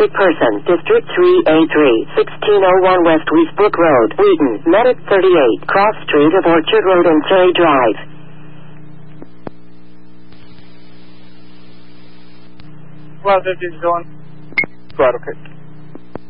wanted person, District 3A3, 1601 West Westbrook Road, Wheaton, Medic 38, Cross Street of Orchard Road and Cherry Drive. Well, that is on. Well, okay.